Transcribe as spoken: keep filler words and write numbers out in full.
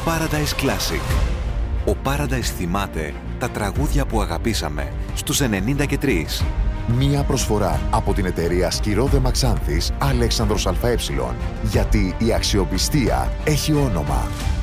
Paradise Classic. Ο Paradise θυμάται τα τραγούδια που αγαπήσαμε στους ενενήντα και τρία. Μία προσφορά από την εταιρεία Σκυρόδε Μαξάνθης Αλέξανδρος ΑΕ. Γιατί η αξιοπιστία έχει όνομα.